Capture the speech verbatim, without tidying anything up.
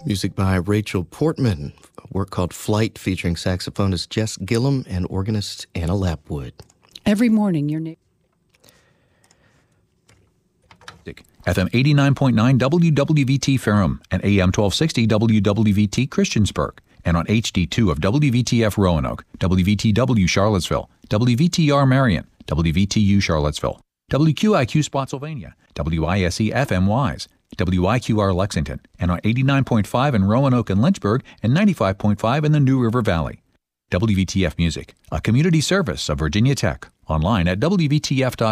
Music by Rachel Portman, a work called Flight featuring saxophonist Jess Gillum and organist Anna Lapwood. Every morning, your neighbor. F M eighty-nine point nine W W V T Ferrum and A M twelve sixty W W V T Christiansburg, and on H D two of W V T F Roanoke, W V T W Charlottesville, W V T R Marion, W V T U Charlottesville, W Q I Q Spotsylvania, W I S E F M Wise, W I Q R Lexington, and on eighty-nine point five in Roanoke and Lynchburg, and ninety-five point five in the New River Valley. W V T F Music, a community service of Virginia Tech, online at W V T F dot